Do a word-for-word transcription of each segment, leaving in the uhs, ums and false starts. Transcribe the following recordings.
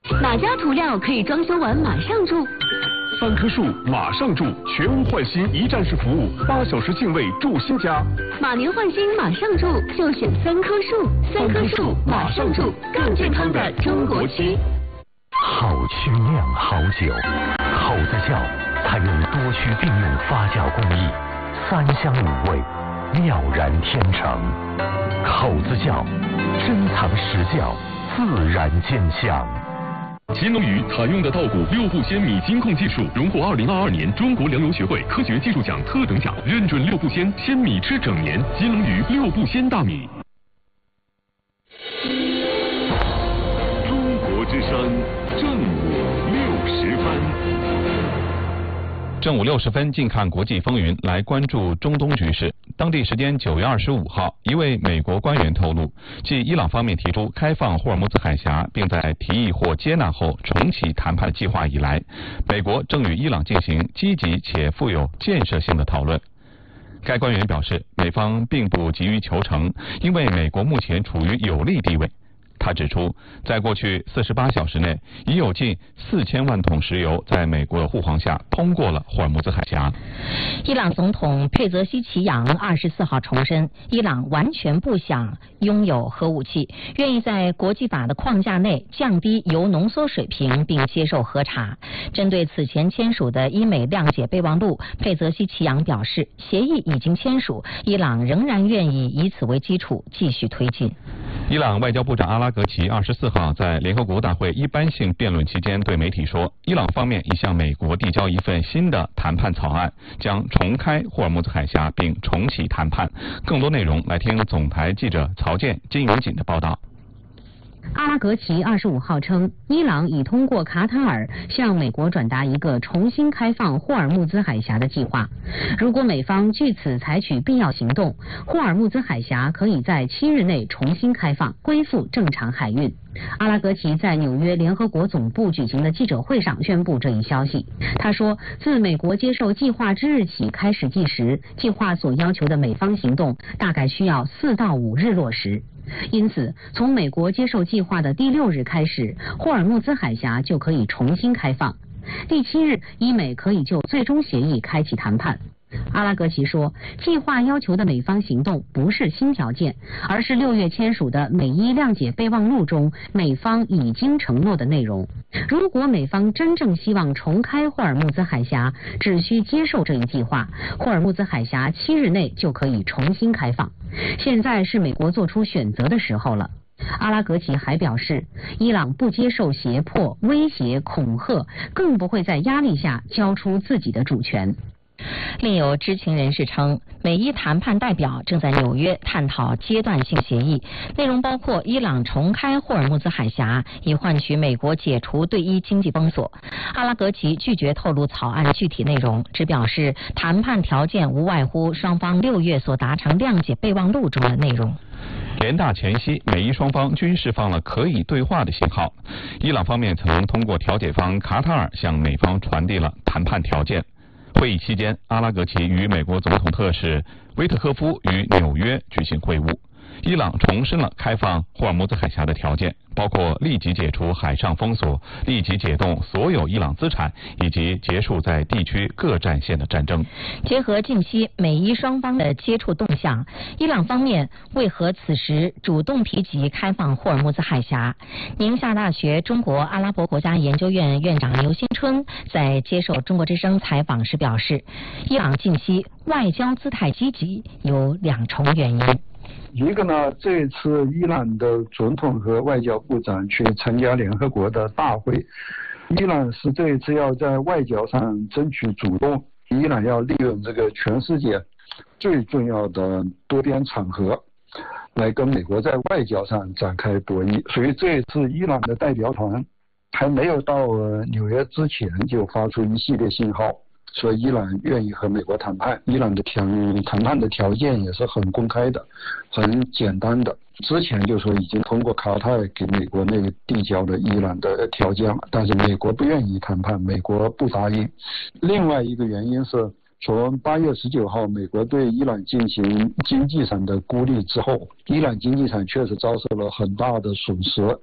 哪家涂料可以装修完马上住？ 三棵树马上住，全屋换新一站式服务，八小时净位住新家。 马年换新马上住，就选三棵树，三棵树马上住，更健康的中国区。 好曲酿好酒，口子窖采用多区并用发酵工艺，三香五味，妙然天成。口子窖珍藏实窖，自然见香。 乾隆鱼采用的稻谷六步鲜米金控技术，荣获二零二二年中国粮油学会科学技术奖特等奖，认准六步鲜，鲜米吃整年。乾隆鱼六步鲜大米。中国之声，正午六十分。 正午六十分，近看国际风云，来关注中东局势。当地时间九月二十五号，一位美国官员透露，继伊朗方面提出开放霍尔木兹海峡，并在提议或接纳后重启谈判计划以来，美国正与伊朗进行积极且富有建设性的讨论。该官员表示，美方并不急于求成，因为美国目前处于有利地位。他指出，在过去四十八小时内，已有近四千万桶石油在美国的护航下通过了霍尔木兹海峡。 伊朗总统佩泽西奇扬二十四号重申，伊朗完全不想拥有核武器，愿意在国际法的框架内降低铀浓缩水平，并接受核查。针对此前签署的伊美谅解备忘录，佩泽西奇扬表示，协议已经签署，伊朗仍然愿意以此为基础继续推进。 伊朗外交部长阿拉格齐二十四号在联合国大会一般性辩论期间对媒体说，伊朗方面已向美国递交一份新的谈判草案，将重开霍尔木兹海峡并重启谈判。更多内容来听总台记者曹健、金云锦的报道。 阿拉格齐二十五号称，伊朗已通过卡塔尔向美国转达一个重新开放霍尔木兹海峡的计划。如果美方据此采取必要行动，霍尔木兹海峡可以在七日内重新开放，恢复正常海运。阿拉格齐在纽约联合国总部举行的记者会上宣布这一消息。他说，自美国接受计划之日起开始计时，计划所要求的美方行动大概需要四到五日落实。因此，从美国接受计划的第六日开始，霍尔木兹海峡就可以重新开放。第七日，伊美可以就最终协议开启谈判。阿拉格齐说，计划要求的美方行动不是新条件，而是六月签署的美伊谅解备忘录中美方已经承诺的内容。如果美方真正希望重开霍尔木兹海峡，只需接受这一计划，霍尔木兹海峡七日内就可以重新开放。现在是美国做出选择的时候了。阿拉格齐还表示，伊朗不接受胁迫、威胁、恐吓，更不会在压力下交出自己的主权。 另有知情人士称，美伊谈判代表正在纽约探讨阶段性协议，内容包括伊朗重开霍尔木兹海峡，以换取美国解除对伊经济封锁。阿拉格齐拒绝透露草案具体内容，只表示谈判条件无外乎双方六月所达成谅解备忘录中的内容。 联大前夕，美伊双方均释放了可以对话的信号。伊朗方面曾通过调解方卡塔尔向美方传递了谈判条件。会议期间，阿拉格齐与美国总统特使维特科夫于纽约举行会晤。伊朗重申了开放霍尔木兹海峡的条件，包括立即解除海上封锁、立即解冻所有伊朗资产，以及结束在地区各战线的战争。 结合近期美伊双方的接触动向，伊朗方面为何此时主动提及开放霍尔木兹海峡？宁夏大学中国阿拉伯国家研究院院长刘新春在接受中国之声采访时表示，伊朗近期外交姿态积极有两重原因。 一个呢，这次伊朗的总统和外交部长去参加联合国的大会，伊朗是这一次要在外交上争取主动，伊朗要利用这个全世界最重要的多边场合来跟美国在外交上展开博弈。所以这一次伊朗的代表团还没有到纽约之前就发出一系列信号，说伊朗愿意和美国谈判，伊朗的条谈判的条件也是很公开的、很简单的。之前就说已经通过卡塔尔给美国那个递交了伊朗的条件了，但是美国不愿意谈判，美国不答应。另外一个原因是，从八月十九号美国对伊朗进行经济上的孤立之后，伊朗经济上确实遭受了很大的损失。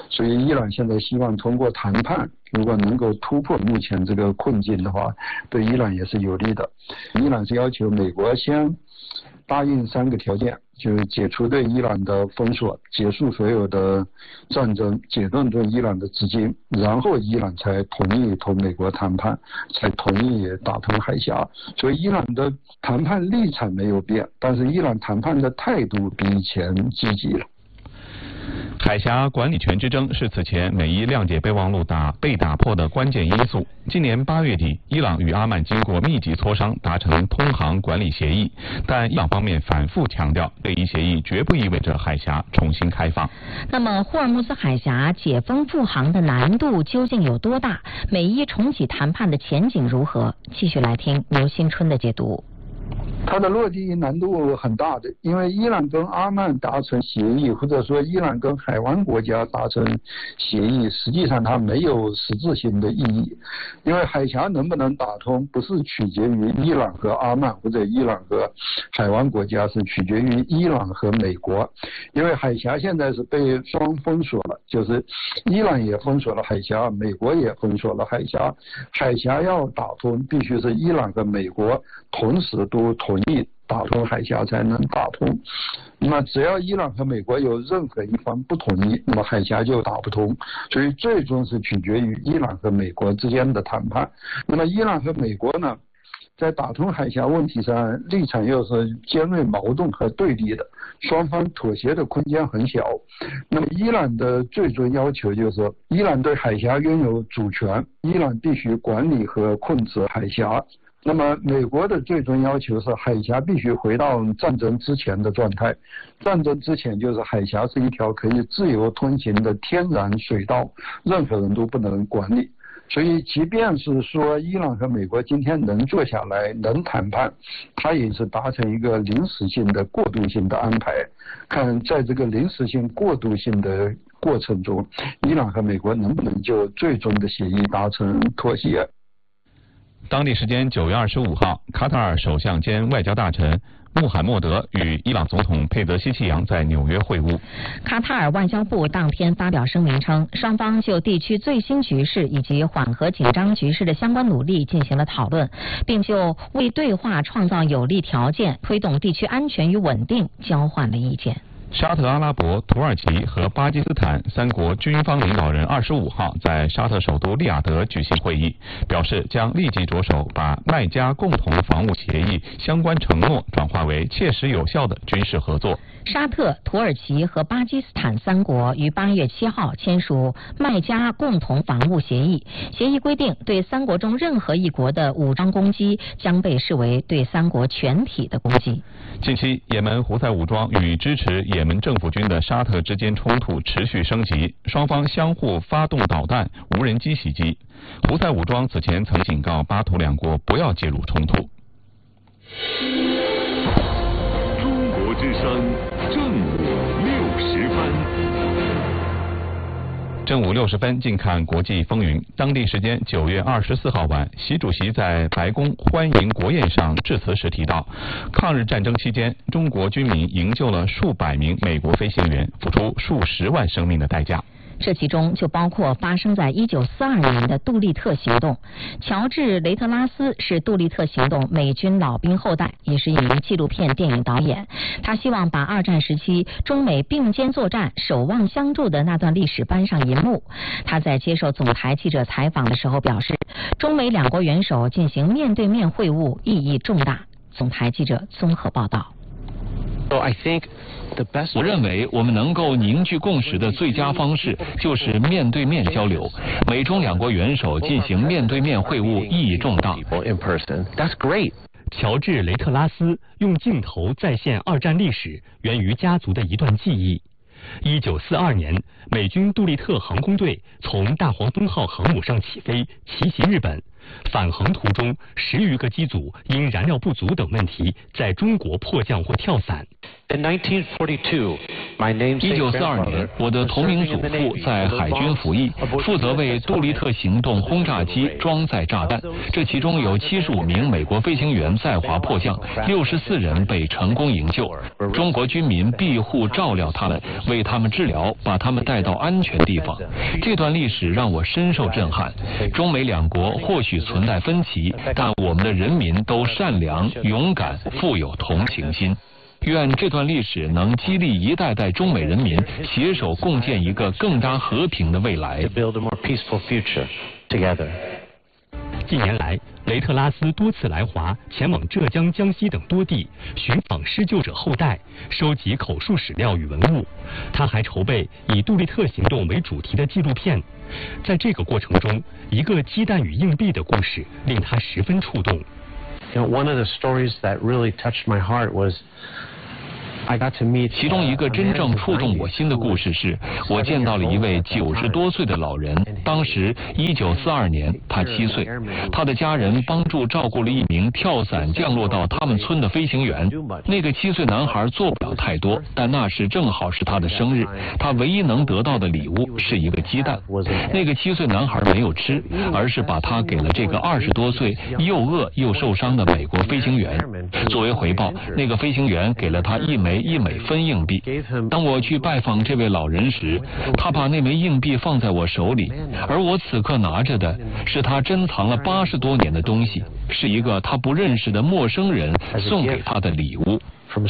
所以伊朗现在希望通过谈判，如果能够突破目前这个困境的话，对伊朗也是有利的。伊朗是要求美国先答应三个条件，就是解除对伊朗的封锁，结束所有的战争，解断对伊朗的资金，然后伊朗才同意同美国谈判，才同意打通海峡。所以伊朗的谈判立场没有变，但是伊朗谈判的态度比以前积极了。 海峡管理权之争是此前美伊谅解备忘录打被打破的关键因素。今年八月底，伊朗与阿曼经过密集磋商达成通航管理协议，但伊朗方面反复强调，这一协议绝不意味着海峡重新开放。 那么，霍尔木兹海峡解封复航的难度究竟有多大？美伊重启谈判的前景如何？继续来听牛新春的解读。 它的落地难度很大的，因为伊朗跟阿曼达成协议，或者说伊朗跟海湾国家达成协议，实际上它没有实质性的意义。因为海峡能不能打通，不是取决于伊朗和阿曼或者伊朗和海湾国家，是取决于伊朗和美国。因为海峡现在是被双封锁了，就是伊朗也封锁了海峡，美国也封锁了海峡。海峡要打通，必须是伊朗和美国同时都同意打通海峡才能打通。那么只要伊朗和美国有任何一方不同意，那么海峡就打不通。所以最终是取决于伊朗和美国之间的谈判。那么伊朗和美国呢，在打通海峡问题上立场又是尖锐矛盾和对立的，双方妥协的空间很小。那么伊朗的最终要求就是伊朗对海峡拥有主权，伊朗必须管理和控制海峡。那么美国的最终要求是海峡必须回到战争之前的状态，战争之前就是海峡是一条可以自由通行的天然水道，任何人都不能管理。所以即便是说伊朗和美国今天能坐下来能谈判，它也是达成一个临时性的过渡性的安排，看在这个临时性过渡性的过程中，伊朗和美国能不能就最终的协议达成妥协。 当地时间九月二十五号，卡塔尔首相兼外交大臣穆罕默德与伊朗总统佩泽希奇扬在纽约会晤。 卡塔尔外交部当天发表声明称，双方就地区最新局势以及缓和紧张局势的相关努力进行了讨论，并就为对话创造有利条件、推动地区安全与稳定交换了意见。 沙特阿拉伯、土耳其和巴基斯坦三国军方领导人二十五号在沙特首都利雅得举行会议，表示将立即着手把麦加共同防务协议相关承诺转化为切实有效的军事合作。 沙特、土耳其和巴基斯坦三国于八月七号签署麦加共同防务协议，协议规定，对三国中任何一国的武装攻击将被视为对三国全体的攻击。 近期，也门胡塞武装与支持也门政府军的沙特之间冲突持续升级，双方相互发动导弹、无人机袭击。胡塞武装此前曾警告巴土两国不要介入冲突。 中国之声正午六十分。 正午六十分，近看国际风云。当地时间九月二十四号晚，习主席在白宫欢迎国宴上致辞时提到，抗日战争期间，中国军民营救了数百名美国飞行员，付出数十万生命的代价。 这其中就包括发生在一九四二年的杜立特行动。乔治·雷特拉斯是杜立特行动美军老兵后代，也是一名纪录片电影导演。他希望把二战时期中美并肩作战、守望相助的那段历史搬上银幕。他在接受总台记者采访的时候表示，中美两国元首进行面对面会晤意义重大。总台记者综合报道。 我认为我们能够凝聚共识的最佳方式就是面对面交流。美中两国元首进行面对面会晤意义重大。 乔治·雷特拉斯用镜头再现二战历史，源于家族的一段记忆。一九四二年，美军杜立特航空队从大黄蜂号航母上起飞，奇袭日本， 返航途中十余个机组因燃料不足等问题在中国迫降或跳伞。 一九四二年，我的同名祖父在海军服役，负责为杜立特行动轰炸机装载炸弹。这其中有七十五名美国飞行员在华迫降，六十四人被成功营救。中国军民庇护照料他们，为他们治疗，把他们带到安全地方。这段历史让我深受震撼。中美两国或许存在分歧，但我们的人民都善良、勇敢、富有同情心。愿这段历史能激励一代代中美人民携手共建一个更加和平的未来。 近年来，雷特拉斯多次来华，前往浙江、江西等多地寻访施救者后代，收集口述史料与文物。他还筹备以杜立特行动为主题的纪录片。在这个过程中，一个鸡蛋与硬币的故事令他十分触动。 You know, one of the stories that really touched my heart was I got to meet 其中一个真正触动我心的故事是，我见到了一位九十多岁的老人。当时一九四二年，他七岁，他的家人帮助照顾了一名跳伞降落到他们村的飞行员。那个七岁男孩做不了太多，但那时正好是他的生日，他唯一能得到的礼物是一个鸡蛋。那个七岁男孩没有吃，而是把它给了这个二十多岁又饿又受伤的美国飞行员。作为回报，那个飞行员给了他一枚一美分硬币。当我去拜访这位老人时，他把那枚硬币放在我手里，而我此刻拿着的是他珍藏了八十多年的东西，是一个他不认识的陌生人送给他的礼物。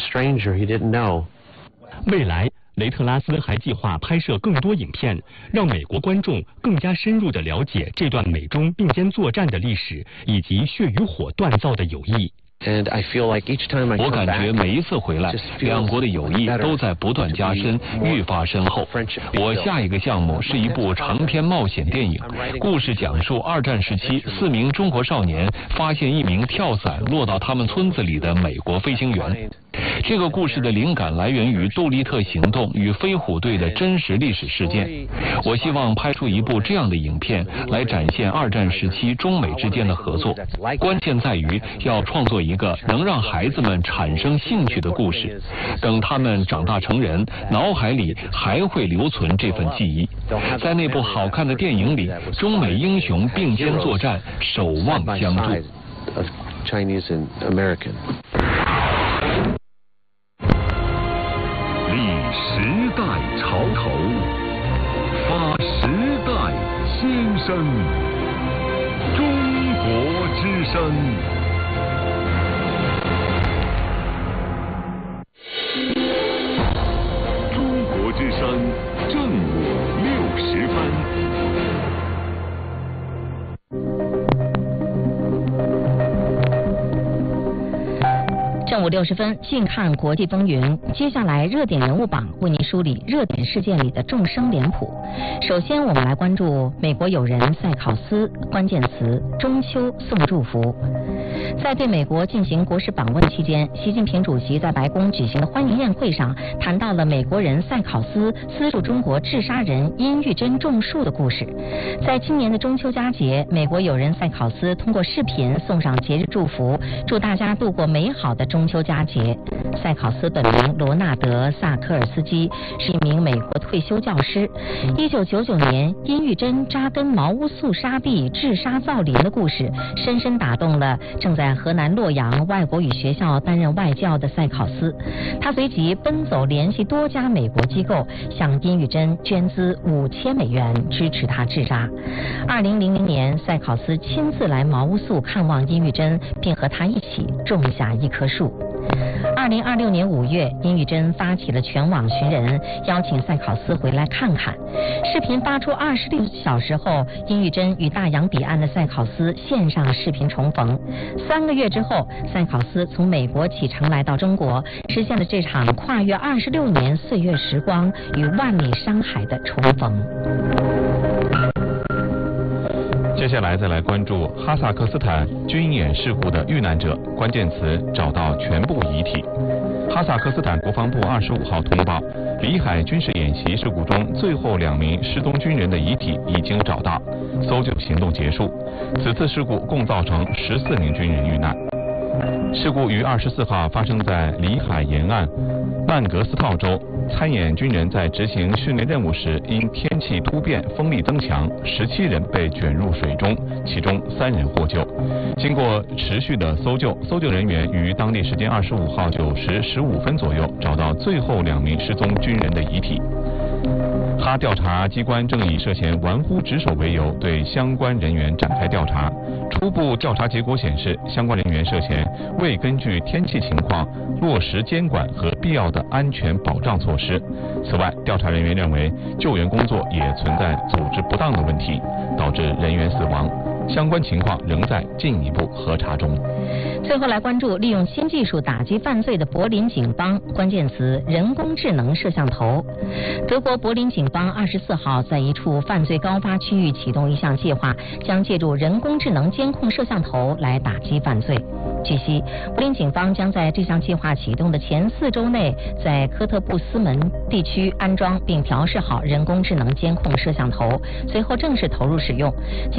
未来，雷特拉斯还计划拍摄更多影片，让美国观众更加深入地了解这段美中并肩作战的历史，以及血与火锻造的友谊。 我感觉每一次回来，两国的友谊都在不断加深，愈发深厚。我下一个项目是一部长篇冒险电影，故事讲述二战时期四名中国少年发现一名跳伞落到他们村子里的美国飞行员。这个故事的灵感来源于杜立特行动与飞虎队的真实历史事件。我希望拍出一部这样的影片，来展现二战时期中美之间的合作。关键在于要创作一个能让孩子们产生兴趣的故事，等他们长大成人，脑海里还会留存这份记忆。在那部好看的电影里，中美英雄并肩作战，守望相助。 立时代潮头，发时代新声。中国之声。中国之声正午六十分。 正午六十分，近看国际风云。接下来热点人物榜为您梳理热点事件里的众生脸谱。首先，我们来关注美国友人塞考斯，关键词：中秋送祝福。在对美国进行国事访问期间，习近平主席在白宫举行的欢迎宴会上谈到了美国人塞考斯资助中国治沙人殷玉珍种树的故事。在今年的中秋佳节，美国友人塞考斯通过视频送上节日祝福，祝大家度过美好的中秋佳节。塞考斯本名罗纳德·萨科尔斯基，是一名美国退休教师。一九九九年，殷玉珍扎根茅屋肃沙地治沙造林的故事，深深打动了正在河南洛阳外国语学校担任外教的塞考斯。他随即奔走联系多家美国机构，向殷玉珍捐资五千美元，支持他治沙。二零零零年，塞考斯亲自来茅屋肃看望殷玉珍，并和他一起种下一棵树。二零二六年五月，殷玉珍发起了全网寻人，邀请塞考斯回来看看。视频发出二十六小时后，殷玉珍与大洋彼岸的塞考斯线上视频重逢。三个月之后，塞考斯从美国启程来到中国，实现了这场跨越二十六年岁月时光与万里山海的重逢。 接下来再来关注哈萨克斯坦军演事故的遇难者，关键词：找到全部遗体。哈萨克斯坦国防部二十五号通报，里海军事演习袭事故中最后两名失踪军人的遗体已经找到，搜救行动结束。此次事故共造成十四名军人遇难。事故于二十四号发生在里海沿岸曼格斯套州，参演军人在执行训练任务时，因天气突变风力增强，十七人被卷入水中，其中三人获救。经过持续的搜救，搜救人员于当地时间二十五号九时十五分左右找到最后两名失踪军人的遗体。哈调查机关正以涉嫌玩忽职守为由，对相关人员展开调查。初步调查结果显示，相关人员涉嫌未根据天气情况落实监管和必要的安全保障措施。此外，调查人员认为救援工作也存在组织不当的问题，导致人员死亡。相关情况仍在进一步核查中。 最后来关注利用新技术打击犯罪的柏林警帮，关键词人工智能摄像头。德国柏林警帮二十四号在一处犯罪高发区域启动一项计划，将借助人工智能监控摄像头来打击犯罪。据悉，柏林警方将在这项计划启动的前四周内，在科特布斯门地区安装并调试好人工智能监控摄像头，随后正式投入使用。